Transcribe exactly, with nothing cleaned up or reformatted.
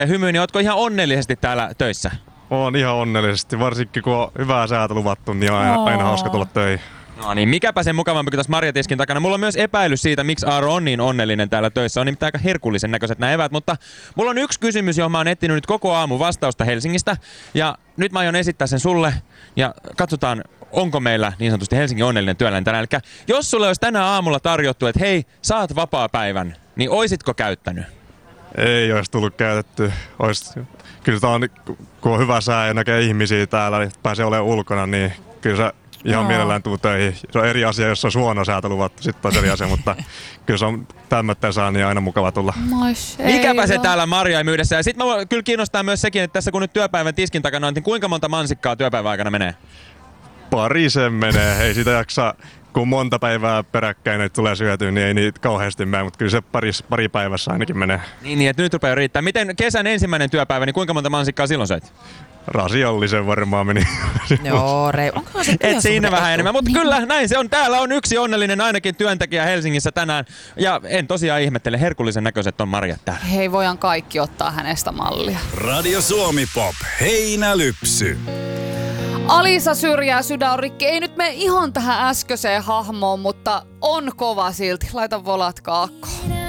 hymyyn, niin ootko ihan onnellisesti täällä töissä? Oon ihan onnellisesti, varsinkin kun on hyvää säätä luvattu, niin on aina, aina hauska tulla töihin. No niin, mikäpä sen mukavampi kuin tässä Marjatiskin takana. Mulla on myös epäilys siitä, miksi Aaro on niin onnellinen täällä töissä. On nimittäin aika herkullisen näköiset nämä eväät, mutta mulla on yksi kysymys, johon mä oon etsinyt nyt koko aamu vastausta Helsingistä. Ja nyt mä aion esittää sen sulle ja katsotaan, onko meillä niin sanotusti Helsingin onnellinen työläinen tänään. Eli jos sulle olisi tänä aamulla tarjottu, että hei, saat vapaa-päivän, niin oisitko käyttänyt? Ei olisi tullut käytetty. Ois, kyllä tää on, kun on hyvä sää ja näkee ihmisiä täällä, niin pääsee olemaan ulkona, niin kyllä se ihan no. mielellään tuu töihin. Se on eri asia, jos on huono säätä luvattu, sitten on eri asia, mutta kyllä se on tämmöinen saa, niin aina mukava tulla. Mois, mikäpä se täällä marjaa myydessä. Ja sitten mä kyllä kiinnostaa myös sekin, että tässä kun nyt työpäivän tiskin takana on, niin kuinka monta mansikkaa työpäivän aikana menee? Pari sen menee. Ei sitä jaksa, kun monta päivää peräkkäin että tulee syötyä, niin ei niitä kauheasti mene, mutta kyllä se pari, pari päivässä ainakin menee. Niin, niin, että nyt rupeaa riittää. Miten kesän ensimmäinen työpäivä, niin kuinka monta mansikkaa silloin söit? Rasiallisen varmaan meni. Joo, rei. Onko se Et siinä vähän enemmän, mutta niin. Kyllä näin se on. Täällä on yksi onnellinen ainakin työntekijä Helsingissä tänään. Ja en tosiaan ihmettele, herkullisen näköiset on marjat täällä. Hei, voidaan kaikki ottaa hänestä mallia. Radio Suomi Pop, Heinälypsy. Alisa syrjää sydän on rikki. Ei nyt mene ihan tähän äskeiseen hahmoon, mutta on kova silti. Laita volat kaakkoon.